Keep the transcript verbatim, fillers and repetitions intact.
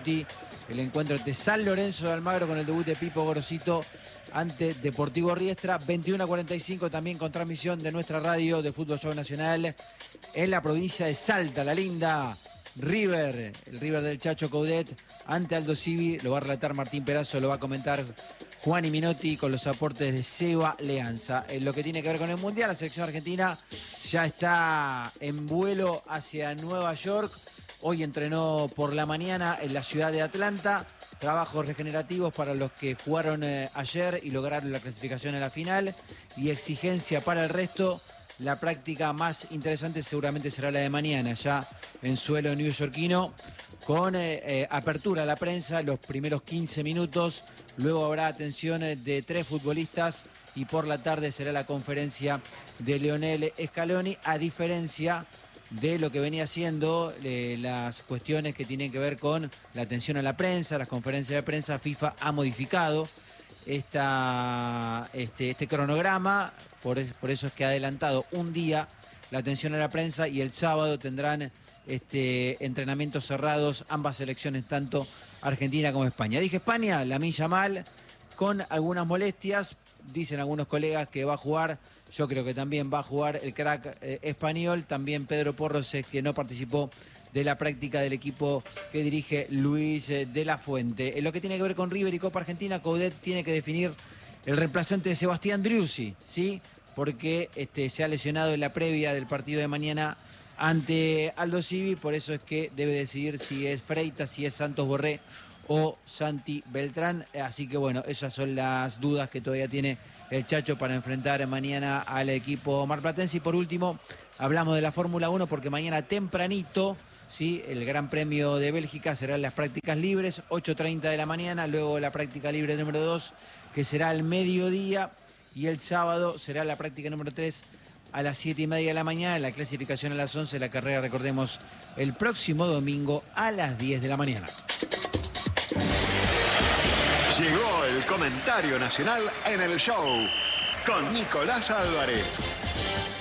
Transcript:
Minotti. El encuentro entre San Lorenzo de Almagro con el debut de Pipo Gorosito ante Deportivo Riestra. veintiuno a cuarenta y cinco también con transmisión de nuestra radio de Fútbol Show Nacional en la provincia de Salta. La linda River, el River del Chacho Coudet ante Aldo Civi. Lo va a relatar Martín Perazo, lo va a comentar Juan y Minotti con los aportes de Seba Leanza. En lo que tiene que ver con el Mundial, la selección argentina ya está en vuelo hacia Nueva York. Hoy entrenó por la mañana en la ciudad de Atlanta. Trabajos regenerativos para los que jugaron eh, ayer y lograron la clasificación en la final. Y exigencia para el resto. La práctica más interesante seguramente será la de mañana, ya en suelo neoyorquino, con eh, eh, apertura a la prensa, los primeros quince minutos. Luego habrá atención de tres futbolistas y por la tarde será la conferencia de Lionel Scaloni, a diferencia de lo que venía haciendo eh, las cuestiones que tienen que ver con la atención a la prensa, las conferencias de prensa. FIFA ha modificado esta, este, este cronograma, por, por eso es que ha adelantado un día la atención a la prensa y el sábado tendrán este, entrenamientos cerrados ambas selecciones, tanto Argentina como España. Dije España, Lamine Yamal con algunas molestias, dicen algunos colegas que va a jugar. Yo creo que también va a jugar el crack eh, español. También Pedro Porros, es que no participó de la práctica del equipo que dirige Luis eh, de la Fuente. En lo que tiene que ver con River y Copa Argentina, Coudet tiene que definir el reemplazante de Sebastián Driussi, ¿sí? Porque este, se ha lesionado en la previa del partido de mañana ante Aldo Civi. Por eso es que debe decidir si es Freitas, si es Santos Borré o Santi Beltrán. Así que bueno, esas son las dudas que todavía tiene el Chacho para enfrentar mañana al equipo marplatense. Y por último, hablamos de la Fórmula uno porque mañana tempranito, ¿sí?, el Gran Premio de Bélgica será en las prácticas libres, ocho treinta de la mañana, luego la práctica libre número dos, que será al mediodía, y el sábado será la práctica número tres a las siete y media de la mañana, la clasificación a las once, la carrera, recordemos, el próximo domingo a las diez de la mañana. Llegó el comentario nacional en el show con Nicolás Álvarez.